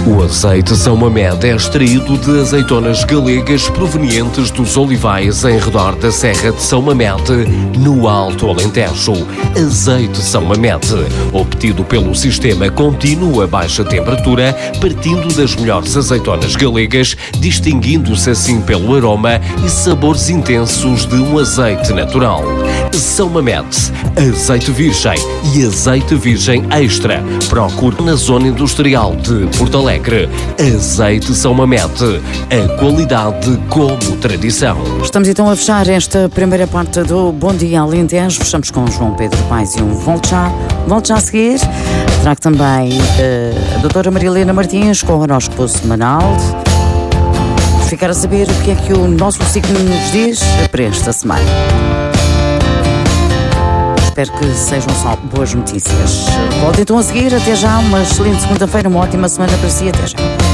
O azeite São Mamed é extraído de azeitonas galegas provenientes dos olivais em redor da Serra de São Mamed, no Alto Alentejo. Azeite São Mamed, obtido pelo sistema contínuo a baixa temperatura, partindo das melhores azeitonas galegas, distinguindo-se assim pelo aroma e sabores intensos de um azeite natural. São Mamed, azeite virgem e azeite virgem extra. Procure na zona industrial de Porto Alegre. Azeite São Mamed, a qualidade como tradição. Estamos então a fechar esta primeira parte do Bom Dia Alentejo. Fechamos com João Pedro Paes e um Volte já a seguir. Trago também a doutora Marilena Martins com o horóscopo semanal. Ficar a saber o que é que o nosso signo nos diz para esta semana. Espero que sejam só boas notícias. Volto então a seguir. Até já. Uma excelente segunda-feira, uma ótima semana para si. Até já.